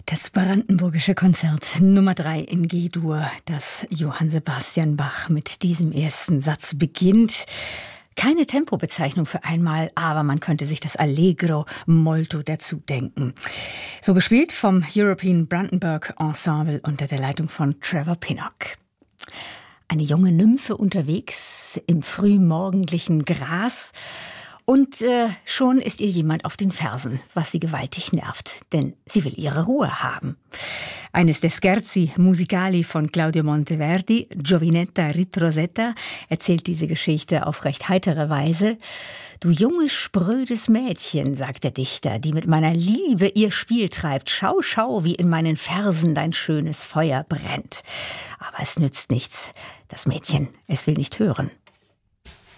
Das Brandenburgische Konzert Nummer 3 in G-Dur, das Johann Sebastian Bach mit diesem ersten Satz beginnt. Keine Tempobezeichnung für einmal, aber man könnte sich das Allegro molto dazu denken. So gespielt vom European Brandenburg Ensemble unter der Leitung von Trevor Pinnock. Eine junge Nymphe unterwegs im frühmorgendlichen Gras. Und schon ist ihr jemand auf den Fersen, was sie gewaltig nervt, denn sie will ihre Ruhe haben. Eines der Scherzi musicali von Claudio Monteverdi, Giovinetta Ritrosetta, erzählt diese Geschichte auf recht heitere Weise. Du junges, sprödes Mädchen, sagt der Dichter, die mit meiner Liebe ihr Spiel treibt. Schau, schau, wie in meinen Versen dein schönes Feuer brennt. Aber es nützt nichts. Das Mädchen, es will nicht hören.